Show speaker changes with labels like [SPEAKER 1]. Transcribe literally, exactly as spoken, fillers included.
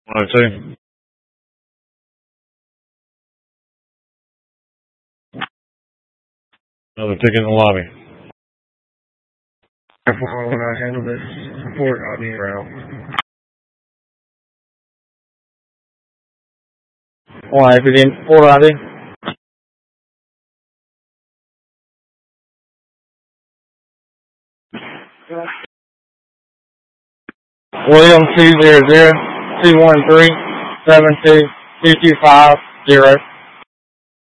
[SPEAKER 1] One or two. Another ticket in the lobby. Therefore, when I handle this report, I'll be around. Why, if it didn't port I D? William two zero zero two one three seven two two two five zero.